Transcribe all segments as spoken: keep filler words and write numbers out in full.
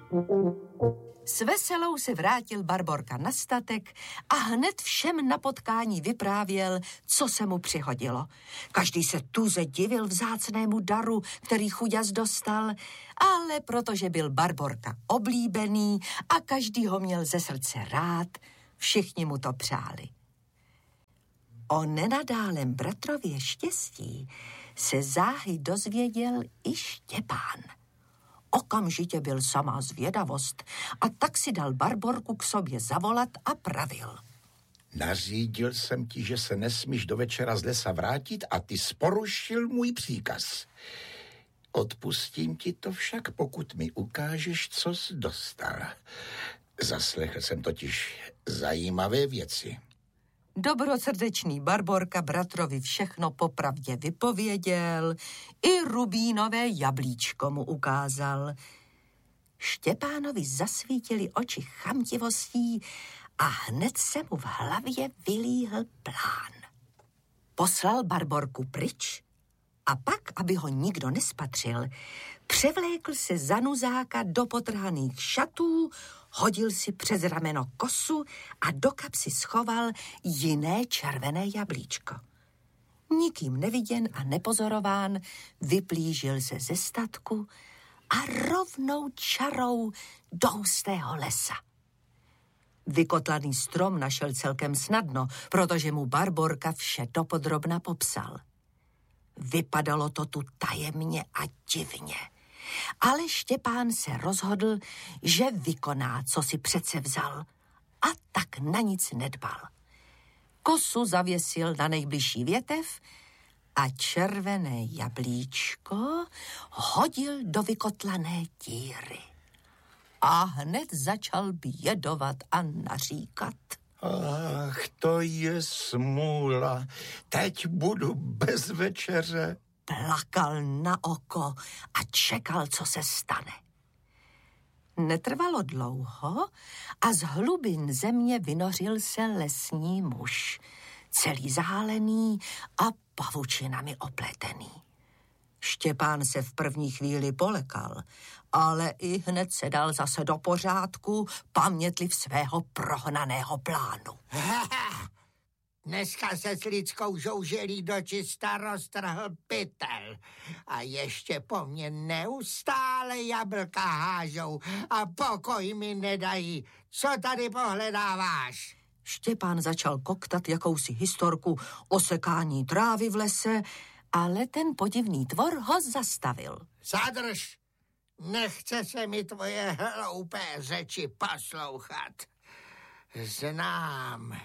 S veselou se vrátil Barborka na statek a hned všem na potkání vyprávěl, co se mu přihodilo. Každý se tuze divil vzácnému daru, který chuďas dostal, ale protože byl Barborka oblíbený a každý ho měl ze srdce rád, všichni mu to přáli. O nenadálem bratrově štěstí se záhy dozvěděl i Štěpán. Okamžitě byl samá zvědavost a tak si dal Barborku k sobě zavolat a pravil. Nařídil jsem ti, že se nesmíš do večera z lesa vrátit a ty sporušil můj příkaz. Odpustím ti to však, pokud mi ukážeš, co jsi dostal. Zaslechl jsem totiž zajímavé věci. Dobrosrdečný Barborka bratrovi všechno popravdě vypověděl, i rubínové jablíčko mu ukázal. Štěpánovi zasvítily oči chamtivostí a hned se mu v hlavě vylíhl plán. Poslal Barborku pryč a pak, aby ho nikdo nespatřil, převlékl se za nuzáka do potrhaných šatů, hodil si přes rameno kosu a do kapsy schoval jiné červené jablíčko. Nikým neviděn a nepozorován vyplížil se ze statku a rovnou čarou do hustého lesa. Vykotlaný strom našel celkem snadno, protože mu Barborka vše dopodrobna popsal. Vypadalo to tu tajemně a divně. Ale Štěpán se rozhodl, že vykoná, co si přece vzal, a tak na nic nedbal. Kosu zavěsil na nejbližší větev a červené jablíčko hodil do vykotlané díry. A hned začal bědovat a naříkat. Ach, to je smůla. Teď budu bez večeře. Plakal na oko a čekal, co se stane. Netrvalo dlouho a z hlubin země vynořil se lesní muž, celý zahálený a pavučinami opletený. Štěpán se v první chvíli polekal, ale i hned se dal zase do pořádku, pamětliv svého prohnaného plánu. Dneska se s lidskou žouželí dočista roztrhl pytel a ještě po mně neustále jablka hážou a pokoj mi nedají. Co tady pohledáváš? Štěpán začal koktat jakousi historku o sekání trávy v lese, ale ten podivný tvor ho zastavil. Zadrž! Nechce se mi tvoje hloupé řeči poslouchat. Znám...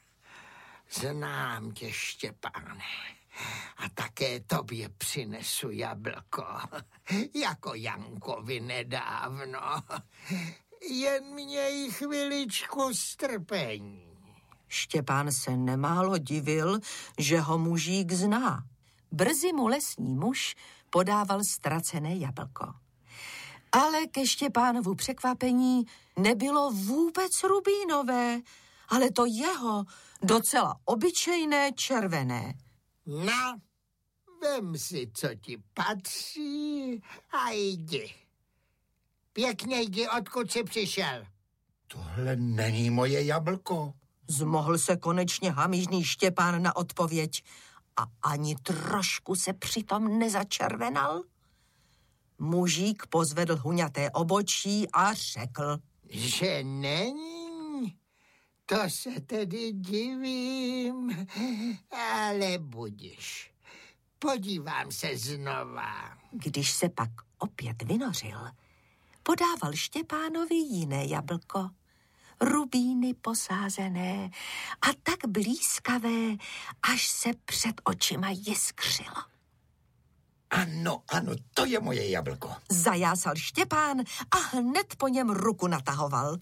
Znám tě, Štěpáne, a také tobě přinesu jablko, jako Jankovi nedávno. Jen měj chviličku strpení. Štěpán se nemálo divil, že ho mužík zná. Brzy mu lesní muž podával ztracené jablko. Ale ke Štěpánovu překvapení nebylo vůbec rubínové, ale to jeho docela obyčejné červené. No, vem si, co ti patří a jdi. Pěkně jdi, odkud jsi přišel. Tohle není moje jablko. Zmohl se konečně hamižný Štěpán na odpověď a ani trošku se přitom nezačervenal. Mužík pozvedl huňaté obočí a řekl, že není? To se tedy divím, ale budiš. Podívám se znova. Když se pak opět vynořil, podával Štěpánovi jiné jablko, rubíny posázené a tak blízkavé, až se před očima jiskřilo. Ano, ano, to je moje jablko. Zajásal Štěpán a hned po něm ruku natahoval.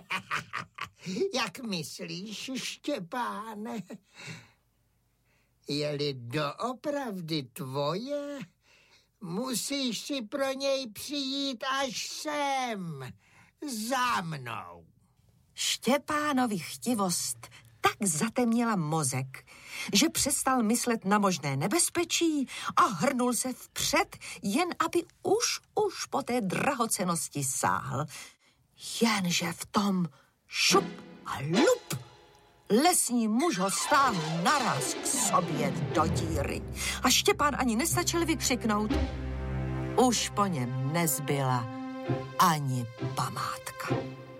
Jak myslíš, Štěpáne? Je-li doopravdy tvoje, musíš si pro něj přijít až sem, za mnou. Štěpánovi chtivost tak zatemnila mozek, že přestal myslet na možné nebezpečí a hrnul se vpřed, jen aby už, už po té drahocennosti sáhl. Jenže v tom šup a lup lesní muž ho stáhl naraz k sobě do díry a Štěpán ani nestačil vykřiknout. Už po něm nezbyla ani památka.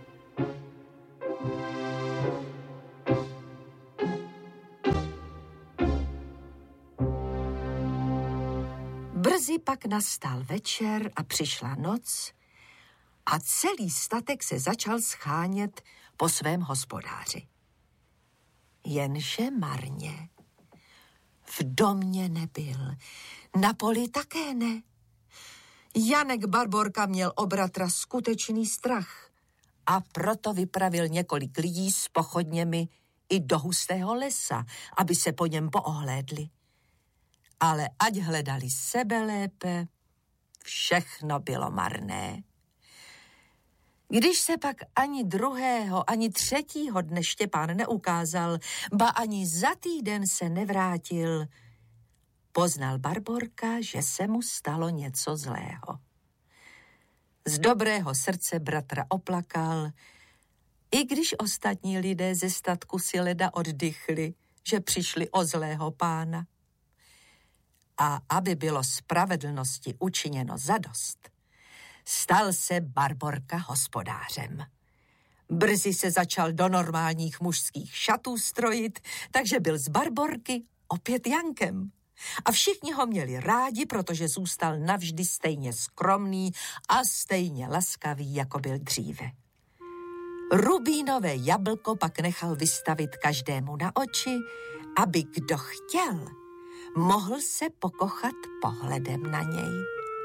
Brzy pak nastal večer a přišla noc a celý statek se začal schánět po svém hospodáři. Jenže marně. V domě nebyl, na poli také ne. Janek Barborka měl o bratra skutečný strach a proto vypravil několik lidí s pochodněmi i do hustého lesa, aby se po něm poohlédli. Ale ať hledali sebe lépe, všechno bylo marné. Když se pak ani druhého, ani třetího dne Štěpán neukázal, ba ani za týden se nevrátil, poznal Barborka, že se mu stalo něco zlého. Z dobrého srdce bratra oplakal, i když ostatní lidé ze statku si leda oddychli, že přišli o zlého pána. A aby bylo spravedlnosti učiněno zadost, stal se Barborka hospodářem. Brzy se začal do normálních mužských šatů strojit, takže byl z Barborky opět Jankem. A všichni ho měli rádi, protože zůstal navždy stejně skromný a stejně laskavý, jako byl dříve. Rubínové jablko pak nechal vystavit každému na oči, aby kdo chtěl, mohl se pokochat pohledem na něj.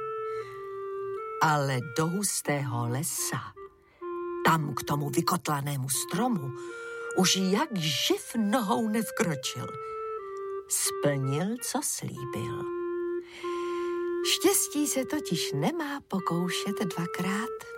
Ale do hustého lesa, tam k tomu vykotlanému stromu, už jak živ nohou nevkročil. Splnil, co slíbil. Štěstí se totiž nemá pokoušet dvakrát.